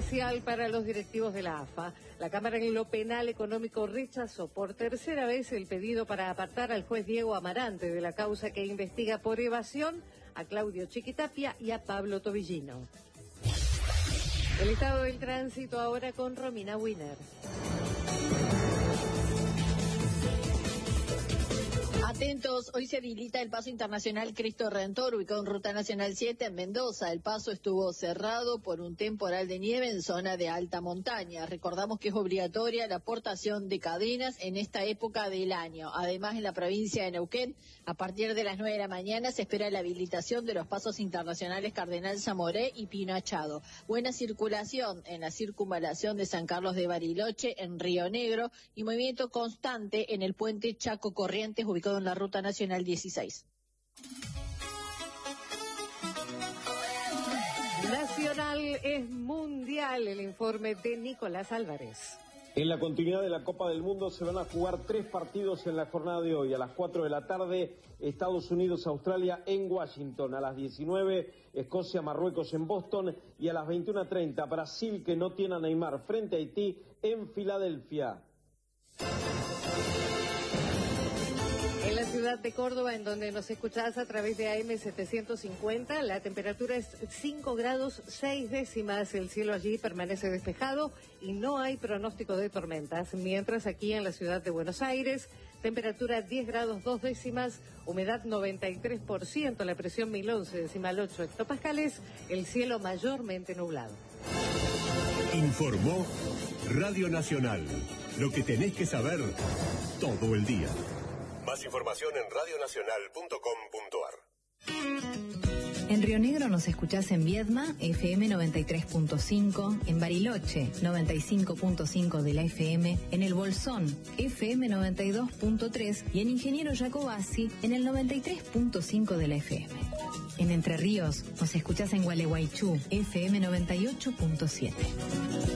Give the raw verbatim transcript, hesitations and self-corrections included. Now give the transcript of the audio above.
parcial para los directivos de la A F A. La Cámara en lo Penal Económico rechazó por tercera vez el pedido para apartar al juez Diego Amarante de la causa que investiga por evasión a Claudio Chiquitapia y a Pablo Tobillino. El estado del tránsito ahora con Romina Wiener. Atentos, hoy se habilita el paso internacional Cristo Redentor, ubicado en Ruta Nacional siete en Mendoza. El paso estuvo cerrado por un temporal de nieve en zona de alta montaña. Recordamos que es obligatoria la portación de cadenas en esta época del año. Además, en la provincia de Neuquén, a partir de las nueve de la mañana se espera la habilitación de los pasos internacionales Cardenal Zamoré y Pino Achado. Buena circulación en la circunvalación de San Carlos de Bariloche en Río Negro y movimiento constante en el puente Chaco Corrientes, ubicado en la Ruta Nacional dieciséis. Nacional es mundial, el informe de Nicolás Álvarez. En la continuidad de la Copa del Mundo se van a jugar tres partidos en la jornada de hoy. A las cuatro de la tarde, Estados Unidos-Australia en Washington. A las diecinueve, Escocia-Marruecos en Boston. Y a las veintiuna treinta, Brasil, que no tiene a Neymar, frente a Haití en Filadelfia. En la ciudad de Córdoba, en donde nos escuchás a través de A M setecientos cincuenta, la temperatura es cinco grados seis décimas, el cielo allí permanece despejado y no hay pronóstico de tormentas, mientras aquí en la ciudad de Buenos Aires, temperatura diez grados dos décimas, humedad noventa y tres por ciento, la presión mil once decimal ocho hectopascales, el cielo mayormente nublado. Informó Radio Nacional, lo que tenés que saber todo el día. Más información en radio nacional punto com punto a r. En Río Negro nos escuchás en Viedma, F M noventa y tres punto cinco, en Bariloche, noventa y cinco punto cinco de la F M, en El Bolsón, F M noventa y dos punto tres y en Ingeniero Jacobasi, en el noventa y tres punto cinco de la F M. En Entre Ríos nos escuchás en Gualeguaychú, F M noventa y ocho punto siete.